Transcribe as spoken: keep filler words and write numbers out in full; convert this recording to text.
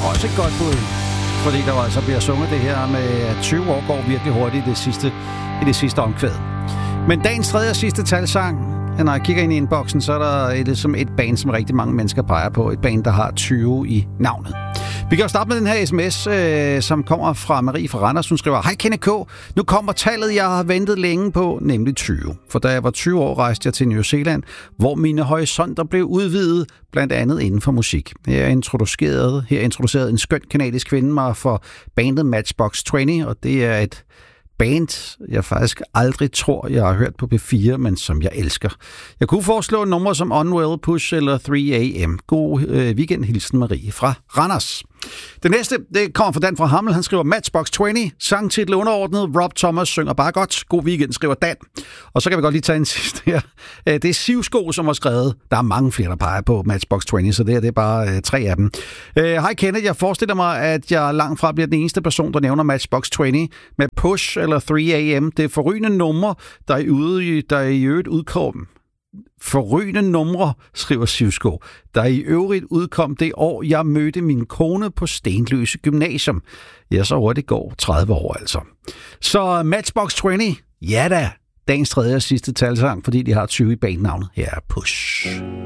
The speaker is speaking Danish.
også et godt bud. Fordi der altså bliver sunget det her med, at tyve år går virkelig hurtigt i det sidste, i det sidste omkvæd. Men dagens tredje og sidste talsang, når jeg kigger ind i inboxen, så er der et, som et band, som rigtig mange mennesker peger på. Et band, der har tyve i navnet. Vi kan jo starte med den her sms, øh, som kommer fra Marie fra Randers. Hun skriver: Hej Kenneth K. Nu kommer tallet, jeg har ventet længe på, nemlig tyve. For da jeg var tyve år, rejste jeg til New Zealand, hvor mine horisonter blev udvidet, blandt andet inden for musik. Her introducerede, her introducerede en skøn kanadisk kvinde mig for bandet Matchbox tyve, og det er et band, jeg faktisk aldrig tror, jeg har hørt på P fire, men som jeg elsker. Jeg kunne foreslå numre som Unwell, Push eller tre a m. God øh, weekend, hilsen Marie fra Randers. Det næste, det kommer fra Dan fra Hammel. Han skriver Matchbox tyve, sangtitel underordnet, Rob Thomas synger bare godt. God weekend, skriver Dan. Og så kan vi godt lige tage en sidste her. Det er Sivsko, som har skrevet. Der er mange flere, der peger på Matchbox tyve, så det her det er bare øh, tre af dem. Hej Kenneth, jeg forestiller mig, at jeg langt fra bliver den eneste person, der nævner Matchbox tyve med Push eller tre a m. Det er forrygende numre, der er, ude, der er i øvrigt udkom. Forrygende numre, skriver Sivsko, der i øvrigt udkom det år, jeg mødte min kone på Stenløse Gymnasium. Ja, så hurtigt går tredive år altså. Så Matchbox tyve, ja da, dagens tredje og sidste talsang, fordi de har tyve i bandnavnet. Her er Push.